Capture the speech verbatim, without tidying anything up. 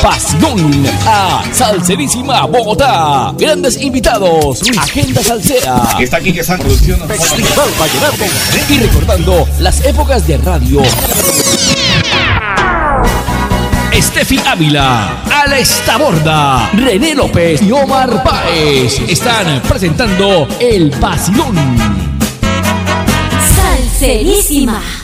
Pasión a Salserísima Bogotá. Grandes invitados. Agenda salsera. Está aquí que San Producción. Festival Vallenato. Y recordando las épocas de radio. Estefi Ávila, Alex Taborda, René López y Omar Páez están presentando El Vacilón. Salserísima.